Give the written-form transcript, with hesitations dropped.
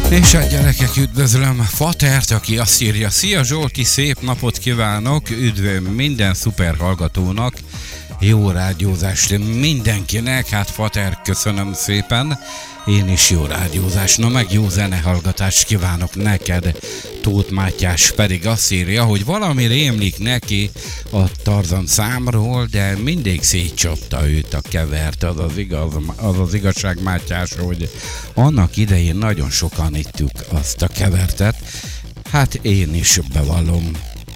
És a gyerekek, üdvözlöm Fatert, aki azt írja: szia Zsolti, szép napot kívánok, üdv minden szuper hallgatónak, jó rádiózást mindenkinek. Hát Fater, köszönöm szépen, én is jó rádiózást, na meg jó zenehallgatást kívánok neked. Tóth Mátyás pedig azt írja, hogy valami rémlik neki a Tarzan számról, de mindig szétcsapta őt a kevert. Az az igazság, Mátyás, hogy annak idején nagyon sokan ittük azt a kevertet. Hát én is bevallom,